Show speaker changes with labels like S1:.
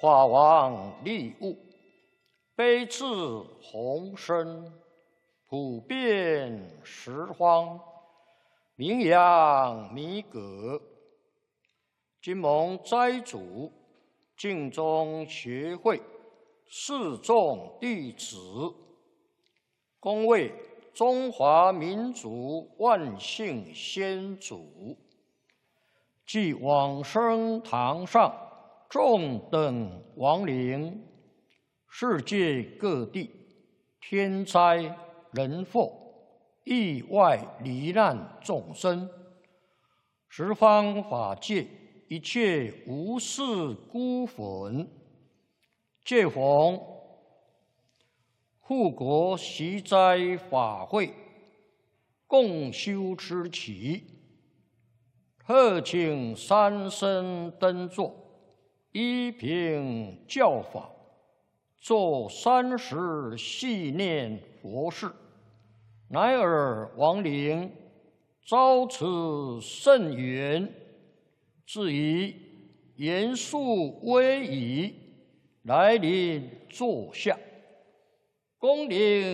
S1: 法王利物，悲智宏深，普遍十方，名扬弥革。今蒙斋主净宗学会四众弟子，恭为中华民族万姓先祖，即往生堂上众等亡灵，世界各地天灾人祸、意外罹难众生，十方法界一切无事孤魂，借逢护国习斋法会，共修持期，特请三僧登座，依凭教法，做30系念佛事，乃尔亡灵遭此甚缘，至以严肃威仪来临座下，恭临